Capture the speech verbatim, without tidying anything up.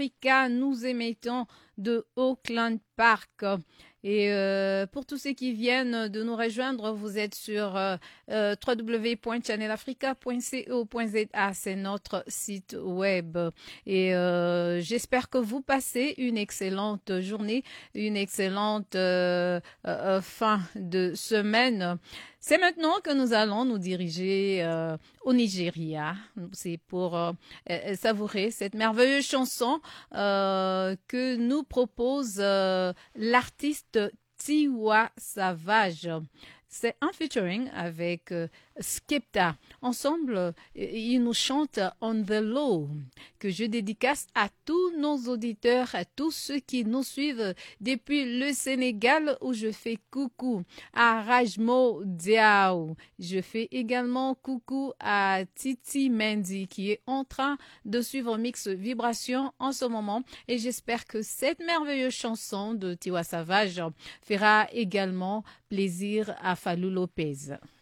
Africa. Nous émettons de Auckland Park. Et euh, pour tous ceux qui viennent de nous rejoindre, vous êtes sur euh, euh, w w w point channel africa point co point z a, c'est notre site web. Et euh, j'espère que vous passez une excellente journée, une excellente euh, euh, fin de semaine. C'est maintenant que nous allons nous diriger euh, au Nigeria. C'est pour euh, savourer cette merveilleuse chanson euh, que nous propose euh, l'artiste Tiwa Savage. C'est un featuring avec euh, Skepta. Ensemble, euh, ils nous chantent On the Low, que je dédicace à tous nos auditeurs, à tous ceux qui nous suivent depuis le Sénégal, où je fais coucou à Rajmo Diao. Je fais également coucou à Titi Mendy, qui est en train de suivre Mix Vibration en ce moment. Et j'espère que cette merveilleuse chanson de Tiwa Savage fera également plaisir à Fallou Lopez.